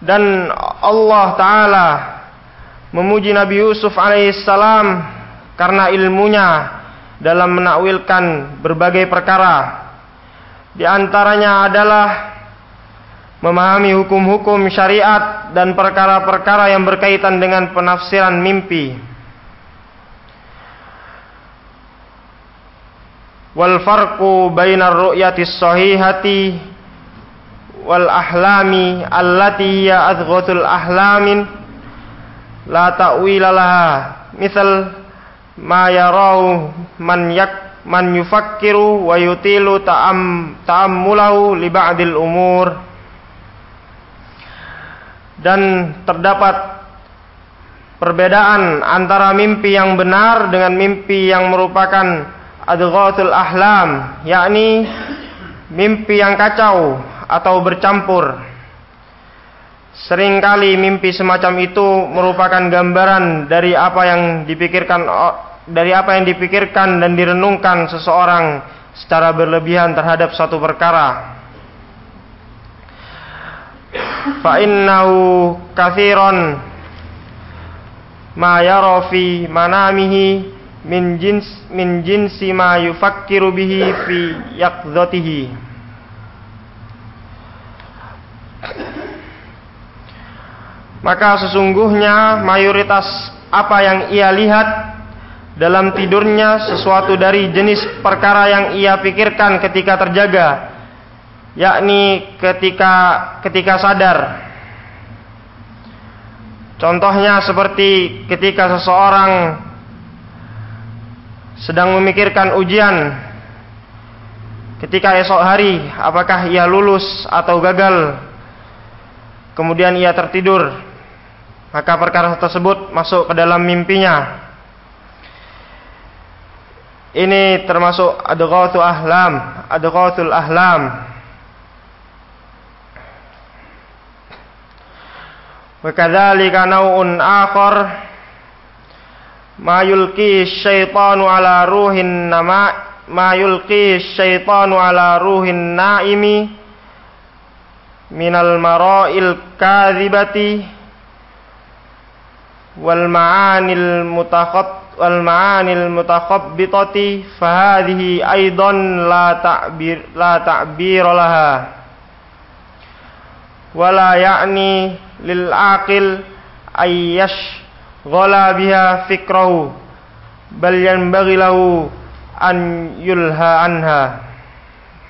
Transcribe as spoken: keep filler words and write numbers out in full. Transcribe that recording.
Dan Allah Ta'ala memuji Nabi Yusuf alaihissalam karena ilmunya dalam menakwilkan berbagai perkara. Di antaranya adalah memahami hukum-hukum syariat dan perkara-perkara yang berkaitan dengan penafsiran mimpi. Wal farqu bainar ru'yatis sahihati wal ahlami allati hiya adghatul ahlamin la ta'wila laha, misal ma yarahu man yak man yufakkiru wa yutilu ta'am ta'ammulahu li ba'dil umur. Dan terdapat perbedaan antara mimpi yang benar dengan mimpi yang merupakan adghatul ahlam, yakni mimpi yang kacau atau bercampur. Seringkali mimpi semacam itu merupakan gambaran dari apa yang dipikirkan dari apa yang dipikirkan dan direnungkan seseorang secara berlebihan terhadap suatu perkara. Fa innahu katsiran ma yara fi manamihi min jins min jinsi ma yufakkiru bihi fi yaqdzatihi. Maka sesungguhnya mayoritas apa yang ia lihat dalam tidurnya sesuatu dari jenis perkara yang ia pikirkan ketika terjaga, yakni ketika ketika sadar. Contohnya seperti ketika seseorang sedang memikirkan ujian, ketika esok hari apakah ia lulus atau gagal, kemudian ia tertidur, maka perkara tersebut masuk ke dalam mimpinya. Ini termasuk adghatul ahlam, adghatul ahlam. Wa kadzalika nau'un akhar ma yulqi syaitanu ala ruhin nama ma yulqi syaitanu ala ruhin naimi minal mara'il kadzibati wal ma'anil mutakhat wal ma'anil mutakhabbitati fa hadhihi aidan la ta'bir la ta'bir laha wala ya'ni lil aqil ayyash ghala biha fikrahu bal yanbaghi lahu an yulha anha.